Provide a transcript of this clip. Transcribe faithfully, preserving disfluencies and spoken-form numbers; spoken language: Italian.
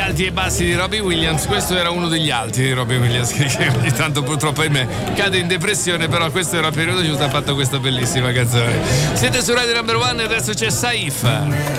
alti e bassi di Robbie Williams. Questo era uno degli alti di Robbie Williams, che ogni tanto purtroppo ahimè cade in depressione, però questo era il periodo giusto, ha fatto questa bellissima canzone. Siete su Radio Number One e adesso c'è Saif.